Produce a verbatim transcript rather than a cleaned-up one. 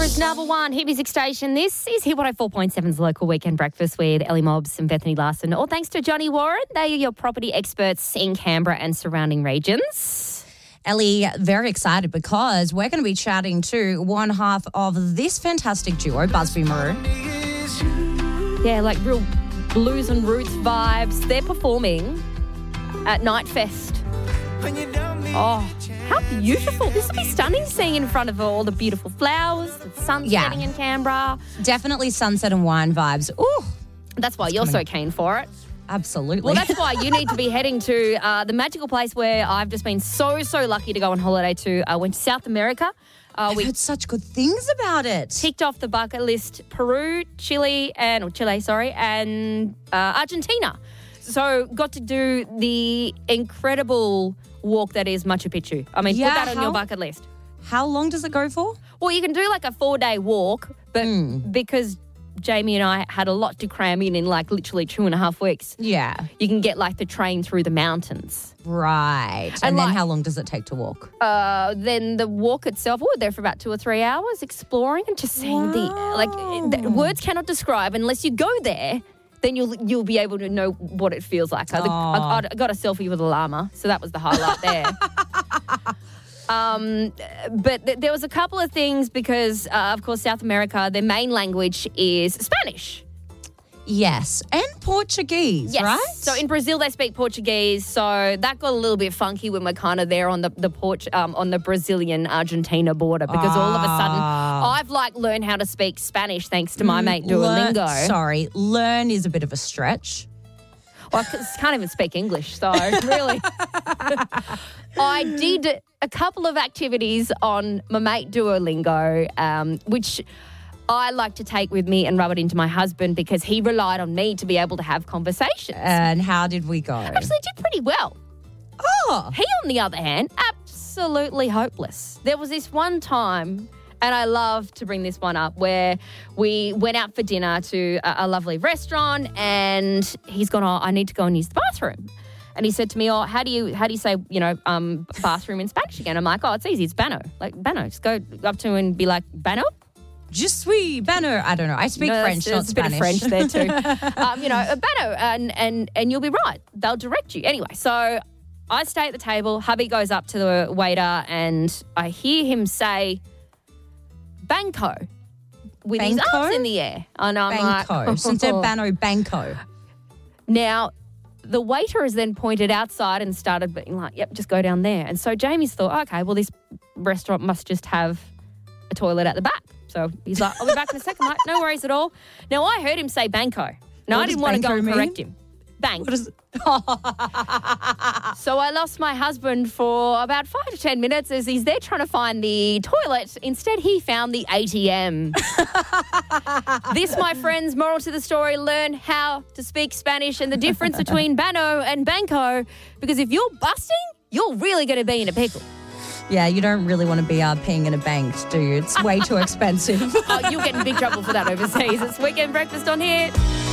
Canberra's number one hit music station. This is Hit one oh four point seven's local weekend breakfast with Ellie Mobbs and Bethany Larson. All thanks to Johnny Warren. They are your property experts in Canberra and surrounding regions. Ellie, very excited because we're going to be chatting to one half of this fantastic duo, Busby Maroon. Yeah, like real blues and roots vibes. They're performing at Nightfest. Oh, how beautiful. This will be stunning seeing in front of all the beautiful flowers, the sun Yeah. setting in Canberra. Definitely sunset and wine vibes. Ooh, That's why you're so keen for it. absolutely. Well, that's why you need to be heading to uh, the magical place where I've just been so, so lucky to go on holiday to. I went to South America. Uh, I've we heard such good things about it. ticked off the bucket list Peru, Chile, and or Chile, sorry, and uh, Argentina. So got to do the incredible walk that is Machu Picchu. I mean, Yeah, put that on how- your bucket list. How long does it go for? Well, you can do like a four-day walk, but Mm. because Jamie and I had a lot to cram in in like literally two and a half weeks, Yeah. you can get like the train through the mountains. Right. And, And then like- how long does it take to walk? Uh, then the walk itself, we were there for about two or three hours exploring and just seeing the, like, the, words cannot describe unless you go there. Then you'll you'll be able to know what it feels like. I, I, I got a selfie with a llama, so that was the highlight there. um, but th- there was a couple of things because, uh, of course, South America, their main language is Spanish. Yes. And Portuguese, Yes. right? So in Brazil they speak Portuguese. So that got a little bit funky when we're kind of there on the the Port, um, on the Brazilian Argentina border because all of a sudden I've like learned how to speak Spanish thanks to my mate Duolingo. Learn, sorry, learn is a bit of a stretch. Well, I c- can't even speak English, so really. I did a couple of activities on my mate Duolingo, um, which I like to take with me and rub it into my husband because he relied on me to be able to have conversations. And how did we go? Actually did pretty well. Oh, He, on the other hand, absolutely hopeless. There was this one time, and I love to bring this one up, where we went out for dinner to a, a lovely restaurant, and he's gone, oh, I need to go and use the bathroom. And he said to me, oh, how do you how do you say, you know, um, bathroom in Spanish again? I'm like, oh, it's easy. It's bano. Like, bano. Just go up to him and be like, bano? je suis banner. I don't know. I speak No, French, there's, not there's a bit Spanish. of French there too. um, you know, a bano, and, and, and you'll be right. They'll direct you. Anyway, so I stay at the table. Hubby goes up to the waiter and I hear him say, Banco, with his Banco? arms in the air. And I'm Banco. like, So instead of Bano, Banco. Now, the waiter has then pointed outside and started being like, yep, just go down there. And so Jamie's thought, okay, well, this restaurant must just have a toilet at the back. So he's like, I'll be back in a second. I'm like, no worries at all. Now, I heard him say Banco. Now, What I does didn't want to go Banco and mean? correct him. Bank. What is So I lost my husband for about five to ten minutes as he's there trying to find the toilet. Instead, he found the A T M. This, my friends, moral to the story, learn how to speak Spanish and the difference between Bano and Banco, because if you're busting, you're really going to be in a pickle. Yeah, you don't really want to be uh, peeing in a bank, do you? It's way too expensive. Oh, you'll get in big trouble for that overseas. It's Weekend Breakfast on here.